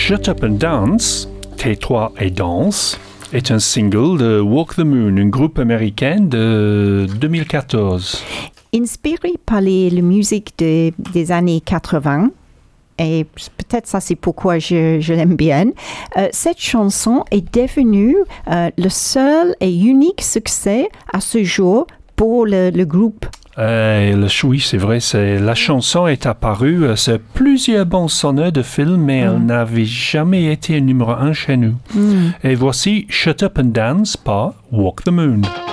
Shut Up and Dance, Tais-toi et danse, est un single de Walk the Moon, un groupe américain de 2014. Inspiré par la musique des années 80, et peut-être ça c'est pourquoi je l'aime bien, cette chanson est devenue le seul et unique succès à ce jour pour le groupe. Oui, c'est vrai, la chanson est apparue sur plusieurs bandes sonores de films, mais elle n'avait jamais été numéro 1 chez nous. Et voici Shut Up and Dance par Walk the Moon.